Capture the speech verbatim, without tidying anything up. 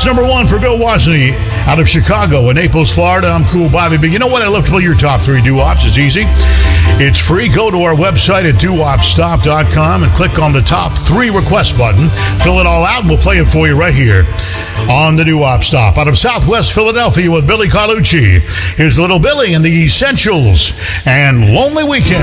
That's number one for Bill Wozni out of Chicago and Naples, Florida. I'm Cool Bobby, but you know what? I love to play your top three doo-wops. It's easy. It's free. Go to our website at doo wop stop dot com and click on the top three request button. Fill it all out, and we'll play it for you right here on the Doo-Wop Stop. Out of Southwest Philadelphia with Billy Carlucci. Here's Little Billy and the Essentials and Lonely Weekend.